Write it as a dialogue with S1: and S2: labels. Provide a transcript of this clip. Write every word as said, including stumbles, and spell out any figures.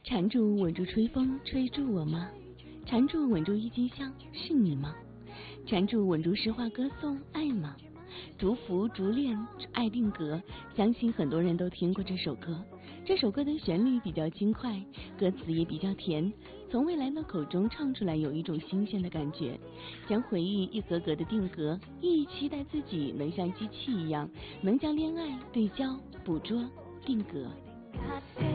S1: 缠住稳住吹风，吹住我吗？缠住稳住郁金香，是你吗？缠住稳住诗画歌颂，爱吗？逐福逐恋爱定格，相信很多人都听过这首歌。这首歌的旋律比较轻快，歌词也比较甜，从未来的口中唱出来有一种新鲜的感觉，将回忆一格格的定格，亦期待自己能像机器一样，能将恋爱对焦、捕捉、定格。